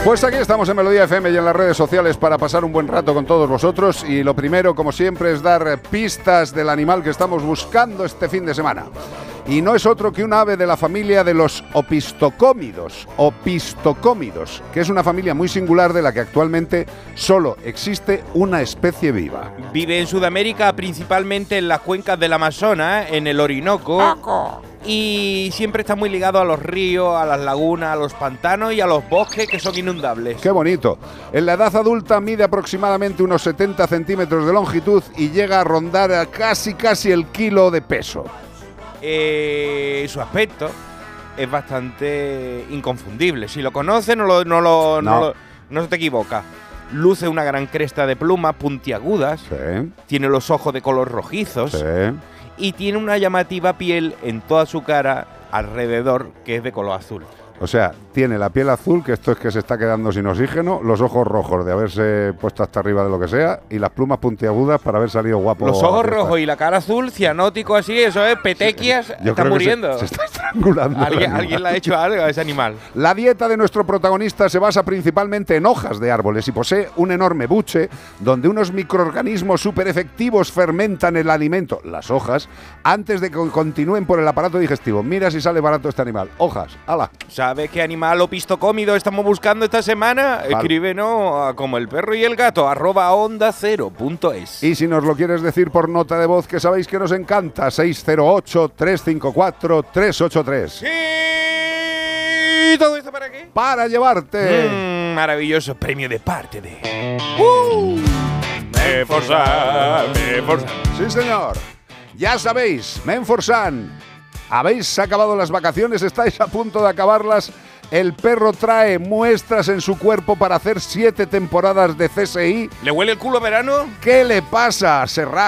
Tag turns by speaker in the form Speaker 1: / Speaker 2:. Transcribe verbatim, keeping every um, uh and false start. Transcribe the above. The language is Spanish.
Speaker 1: Pues aquí estamos en Melodía F M y en las redes sociales para pasar un buen rato con todos vosotros, y lo primero, como siempre, es dar pistas del animal que estamos buscando este fin de semana. Y no es otro que un ave de la familia de los opistocómidos, opistocómidos, que es una familia muy singular de la que actualmente solo existe una especie viva.
Speaker 2: Vive en Sudamérica, principalmente en las cuencas del Amazonas, en el Orinoco. Y siempre está muy ligado a los ríos, a las lagunas, a los pantanos y a los bosques que son inundables.
Speaker 1: ¡Qué bonito! En la edad adulta mide aproximadamente unos setenta centímetros de longitud y llega a rondar a casi casi el kilo de peso.
Speaker 2: Eh, su aspecto es bastante inconfundible. Si lo conoces, no, lo, no, lo, no. No, lo, no se te equivoca. Luce una gran cresta de plumas puntiagudas.
Speaker 1: Sí.
Speaker 2: Tiene los ojos de color rojizos.
Speaker 1: Sí.
Speaker 2: Y tiene una llamativa piel en toda su cara alrededor, que es de color azul.
Speaker 1: O sea, tiene la piel azul, que esto es que se está quedando sin oxígeno, los ojos rojos de haberse puesto hasta arriba de lo que sea, y las plumas puntiagudas para haber salido guapo.
Speaker 2: Los ojos rojos y la cara azul, cianótico así, eso es, petequias,
Speaker 1: sí,
Speaker 2: está muriendo.
Speaker 1: Se, se está estrangulando.
Speaker 2: ¿Alguien, alguien le ha hecho algo a ese animal.
Speaker 1: La dieta de nuestro protagonista se basa principalmente en hojas de árboles y posee un enorme buche donde unos microorganismos súper efectivos fermentan el alimento, las hojas, antes de que continúen por el aparato digestivo. Mira si sale barato este animal. Hojas, ala.
Speaker 2: ¿Sabes qué animal opistocómido estamos buscando esta semana? Vale. Escríbenos a como el perro y el gato, arroba onda cero punto es.
Speaker 1: Y si nos lo quieres decir por nota de voz, que sabéis que nos encanta, seis cero ocho, tres cinco cuatro, tres ocho tres.
Speaker 2: ¿Y todo esto para qué?
Speaker 1: Para llevarte.
Speaker 2: Mm, maravilloso premio de parte de... Uh, Menforsan, Menforsan.
Speaker 1: Sí, señor. Ya sabéis, Menforsan. ¿Habéis acabado las vacaciones? ¿Estáis a punto de acabarlas? El perro trae muestras en su cuerpo para hacer siete temporadas de C S I.
Speaker 2: ¿Le huele el culo a verano?
Speaker 1: ¿Qué le pasa? ¿Se rasca?